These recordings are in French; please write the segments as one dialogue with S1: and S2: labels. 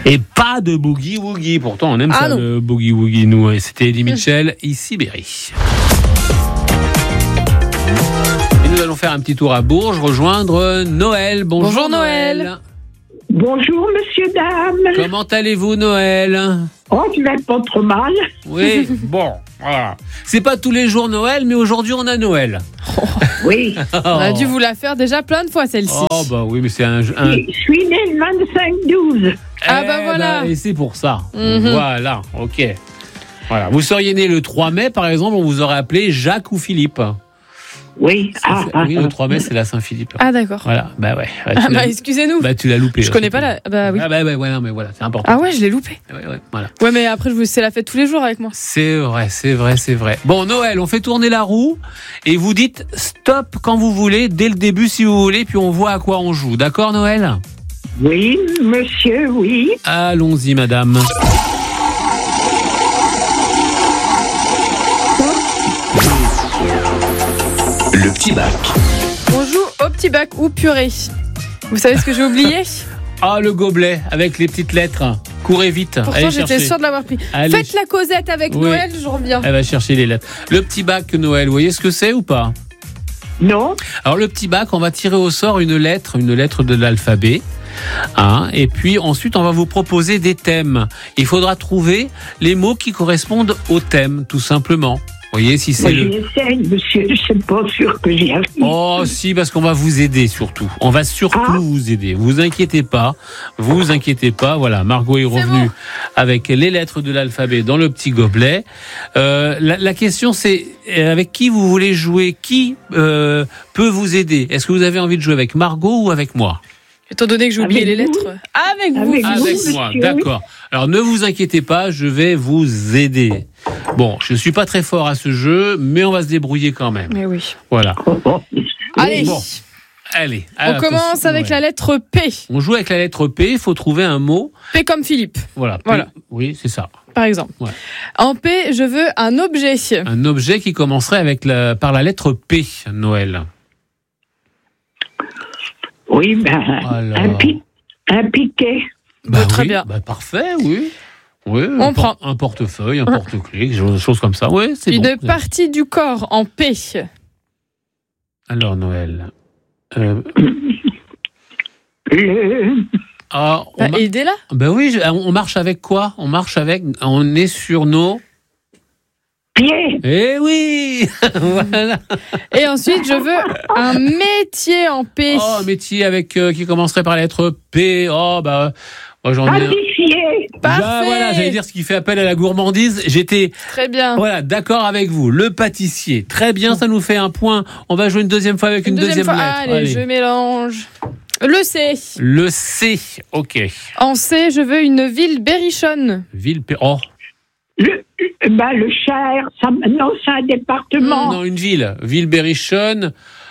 S1: Et pas de Boogie Woogie. Pourtant, on aime ça,
S2: non.
S1: le Boogie Woogie, nous. Et c'était Eddie Mitchell, ici Berry. Et nous allons faire un petit tour à Bourges, rejoindre Noël. Bonjour Noël.
S3: Bonjour, monsieur, dame.
S1: Comment allez-vous, Noël?
S3: Oh, je vais pas trop mal.
S1: Oui, bon, voilà. C'est pas tous les jours Noël, mais aujourd'hui, on a Noël.
S3: Oui.
S2: On a dû vous la faire déjà plein de fois, celle-ci.
S1: Oh, bah oui, mais c'est un...
S3: Je suis né le 25-12.
S2: Ah, bah voilà.
S1: Et c'est pour ça.
S2: Mhm.
S1: Voilà, ok. Voilà. Vous seriez né le 3 mai, par exemple, on vous aurait appelé Jacques ou Philippe.
S3: Oui.
S1: Oui, le 3 mai, c'est la Saint-Philippe.
S2: Ah, d'accord.
S1: Voilà, bah ouais.
S2: Excusez-nous.
S1: Bah, tu l'as loupé.
S2: Je connais pas la. Bah oui.
S1: Ah, bah ouais, non, mais voilà, c'est important.
S2: Ah ouais, je l'ai loupé.
S1: Ouais, voilà.
S2: Ouais, mais après, c'est la fête tous les jours avec moi.
S1: C'est vrai. Bon, Noël, on fait tourner la roue et vous dites stop quand vous voulez, dès le début si vous voulez, puis on voit à quoi on joue. D'accord, Noël?
S3: Oui, monsieur, oui.
S1: Allons-y, madame.
S4: Le petit bac.
S2: On joue au petit bac ou purée. Vous savez ce que j'ai oublié?
S1: Ah, le gobelet avec les petites lettres. Courez vite.
S2: Pourtant,
S1: allez
S2: j'étais
S1: chercher.
S2: sûre de l'avoir pris.
S1: Allez.
S2: Faites la causette avec
S1: Oui.
S2: Noël, je reviens.
S1: Elle va chercher les lettres. Le petit bac, Noël, vous voyez ce que c'est ou pas?
S3: Non.
S1: Alors, le petit bac, on va tirer au sort une lettre de l'alphabet. Hein, et puis ensuite, on va vous proposer des thèmes. Il faudra trouver les mots qui correspondent au thème, tout simplement. Vous voyez, si c'est
S3: Moi, j'essaye, monsieur. Je suis pas sûr que j'y arrive.
S1: Oh si, parce qu'on va vous aider surtout. On va surtout vous aider. Vous inquiétez pas. Voilà, Margot est revenue avec les lettres de l'alphabet dans le petit gobelet. La question c'est avec qui vous voulez jouer? Qui peut vous aider? Est-ce que vous avez envie de jouer avec Margot ou avec moi?
S2: Étant donné que j'ai oublié
S3: Avec
S2: les
S3: vous.
S2: lettres. Avec vous.
S3: Avec vous.
S1: Avec moi,
S3: monsieur.
S1: d'accord. Alors ne vous inquiétez pas, je vais vous aider. Bon, je suis pas très fort à ce jeu, mais on va se débrouiller quand même.
S2: Mais oui.
S1: Voilà.
S2: Allez.
S1: Bon. Allez.
S2: On commence avec la lettre P.
S1: On joue avec la lettre P, il faut trouver un mot.
S2: P comme Philippe,
S1: Voilà.
S2: Voilà.
S1: Oui, c'est ça.
S2: par exemple.
S1: Ouais.
S2: En P, je veux un objet.
S1: Un objet qui commencerait par la lettre P, Noël.
S3: Oui,
S1: Alors.
S3: un piquet.
S2: Très
S1: oui,
S2: bien.
S1: Parfait, oui. Oui,
S2: On prend.
S1: Un portefeuille, un porte-clés, des choses comme ça. Oui, c'est
S2: Une
S1: bon.
S2: partie du corps en P.
S1: Alors, Noël.
S3: Le...
S2: Aidez-la.
S1: Ben oui, on marche avec quoi? On est sur nos...
S3: pied.
S1: Eh oui. Voilà.
S2: Et ensuite, je veux un métier en P.
S1: Oh, métier avec qui commencerait par la lettre P. Oh, bah... Moi, j'en ai...
S3: Pâtissier.
S2: Parfait.
S1: Voilà, j'allais dire ce qui fait appel à la gourmandise. J'étais
S2: Très bien.
S1: voilà, d'accord avec vous. Le pâtissier. Très bien, ça nous fait un point. On va jouer une deuxième fois avec une deuxième
S2: fois.
S1: lettre.
S2: Allez, je mélange. Le C.
S1: Le C. OK.
S2: En C, je veux une ville berrichonne.
S1: Ville Oh.
S3: Le Cher. Non, c'est un département.
S1: Non, une ville. Ville berrichonne.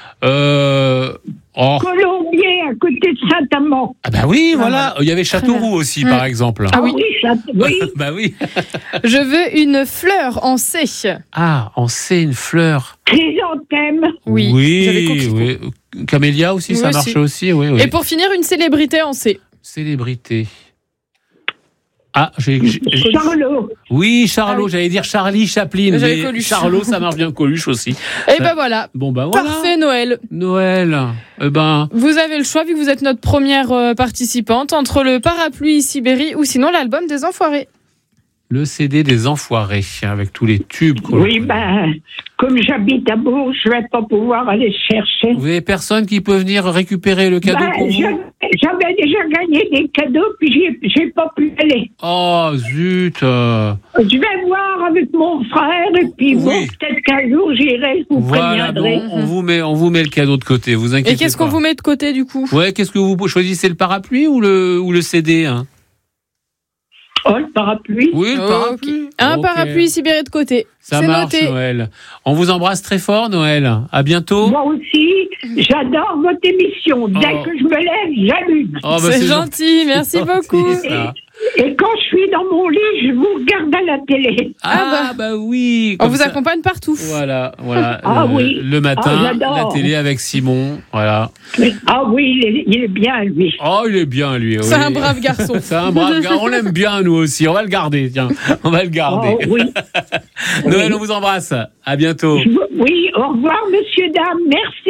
S1: Oh.
S3: Colombier, à côté de Saint-Amand.
S1: Ah bah oui, voilà. Il y avait Châteauroux aussi, par exemple.
S2: Ah oui.
S3: Oui.
S1: Bah oui.
S2: Je veux une fleur en C.
S1: Ah, on sait une fleur.
S3: Chrysanthème.
S2: Oui. J'avais compris.
S1: Oui. Camélia aussi,
S2: Oui,
S1: ça
S2: aussi.
S1: marchait aussi. Oui, oui.
S2: Et pour finir, une célébrité en C.
S1: Célébrité. Ah,
S3: Charlot.
S1: Oui, Charlot,
S2: Ah oui.
S1: j'allais dire Charlie Chaplin.
S2: J'avais
S1: Mais
S2: Coluche.
S1: Charlot, ça marche bien, Coluche aussi.
S2: Et ben voilà.
S1: Bon, bah voilà.
S2: Parfait, Noël.
S1: Noël. Eh ben,
S2: Vous avez le choix, vu que vous êtes notre première participante, entre le parapluie Sibérie ou sinon l'album des Enfoirés.
S1: le CD des Enfoirés, avec tous les tubes.
S3: Oui, comme j'habite à Bourges, je vais pas pouvoir aller chercher.
S1: Vous avez personne qui peut venir récupérer le cadeau pour vous?
S3: J'avais déjà gagné des cadeaux, puis j'ai pas pu aller.
S1: Oh, zut.
S3: Je vais voir avec mon frère, et puis bon, peut-être qu'un jour j'irai, je vous préviendrai.
S1: Bon, on vous met le cadeau de côté, vous inquiétez pas.
S2: Et qu'est-ce qu'on vous met de côté, du coup?
S1: Ouais, qu'est-ce que vous choisissez, le parapluie ou le CD, hein?
S3: Oh, le parapluie.
S1: Oui, le parapluie.
S2: Okay. Un parapluie Sibérie de côté.
S1: Ça
S2: c'est
S1: marche,
S2: noté.
S1: Noël. On vous embrasse très fort, Noël. À bientôt.
S3: Moi aussi, j'adore votre émission. Dès que je me lève, j'allume.
S1: Oh,
S2: c'est gentil, merci beaucoup.
S1: Ça.
S3: Et quand je suis dans mon lit, je vous regarde à la télé.
S1: Bah oui.
S2: On vous accompagne partout.
S1: Voilà.
S3: Oui.
S1: Le matin,
S3: j'adore.
S1: la télé avec Simon, voilà.
S3: Ah oui, il est bien, lui.
S1: Oh, il est bien, lui.
S2: C'est
S1: oui.
S2: un brave garçon.
S1: C'est un brave gars. On l'aime bien, nous aussi. On va le garder, tiens. On va le garder.
S3: Oh, oui.
S1: Noël, on vous embrasse. À bientôt.
S3: Oui, au revoir, monsieur, dame. Merci.